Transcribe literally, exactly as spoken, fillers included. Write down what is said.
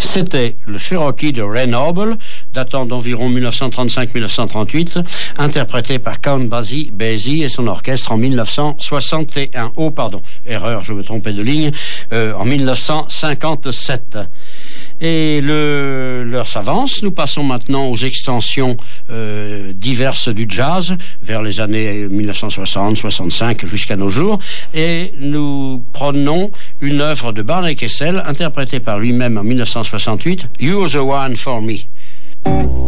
C'était le Cherokee de Ray Noble, datant d'environ dix-neuf cent trente-cinq à dix-neuf cent trente-huit, interprété par Count Basie, Basie et son orchestre en dix-neuf cent soixante et un. Oh, pardon, erreur, je me trompais de ligne, euh, en dix-neuf cent cinquante-sept. Et le, l'heure s'avance. Nous passons maintenant aux extensions euh, diverses du jazz vers les années dix-neuf cent soixante, soixante-cinq jusqu'à nos jours. Et nous prenons une œuvre de Barney Kessel interprétée par lui-même en dix-neuf cent soixante-huit, You're the One for Me.